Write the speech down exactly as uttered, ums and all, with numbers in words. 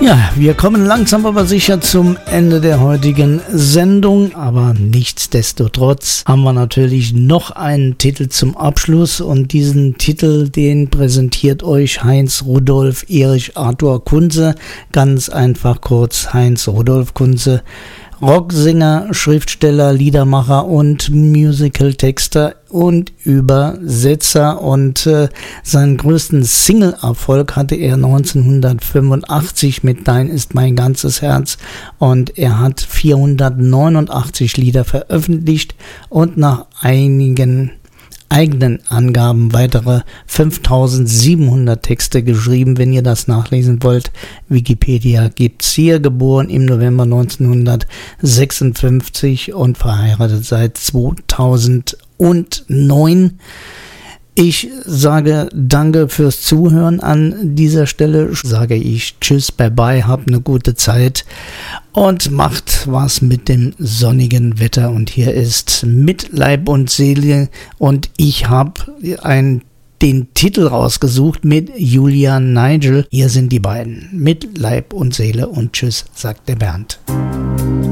Ja, wir kommen langsam aber sicher zum Ende der heutigen Sendung, aber nichtsdestotrotz haben wir natürlich noch einen Titel zum Abschluss und diesen Titel, den präsentiert euch Heinz Rudolf Erich Arthur Kunze, ganz einfach kurz Heinz Rudolf Kunze, Rocksänger, Schriftsteller, Liedermacher und Musical-Texter und Übersetzer, und äh, seinen größten Single-Erfolg hatte er neunzehnhundertfünfundachtzig mit Dein ist mein ganzes Herz, und er hat vierhundertneunundachtzig Lieder veröffentlicht und nach einigen eigenen Angaben weitere fünftausendsiebenhundert Texte geschrieben. Wenn ihr das nachlesen wollt, Wikipedia gibt's hier. Geboren im November neunzehnhundertsechsundfünfzig und verheiratet seit zweitausendneun. Ich sage danke fürs Zuhören. An dieser Stelle sage ich tschüss, bye bye, habt eine gute Zeit und macht was mit dem sonnigen Wetter. Und hier ist Mit Leib und Seele, und ich habe ein den Titel rausgesucht mit Julia Nigel. Hier sind die beiden. Mit Leib und Seele und tschüss, sagt der Bernd.